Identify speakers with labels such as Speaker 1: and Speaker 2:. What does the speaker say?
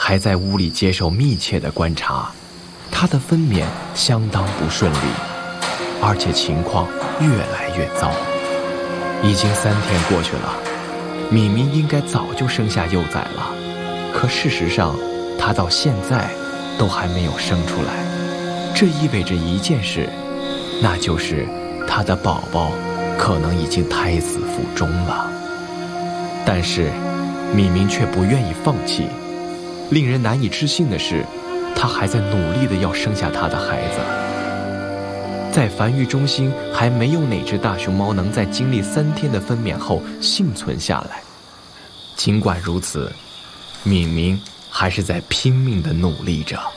Speaker 1: 还在屋里接受密切的观察，她的分娩相当不顺利，而且情况越来越糟。已经3天过去了，敏敏应该早就生下幼崽了，可事实上她到现在都还没有生出来。这意味着一件事，那就是她的宝宝可能已经胎死腹中了。但是敏敏却不愿意放弃，令人难以置信的是，她还在努力地要生下她的孩子。在繁育中心，还没有哪只大熊猫能在经历3天的分娩后幸存下来。尽管如此，敏敏还是在拼命地努力着。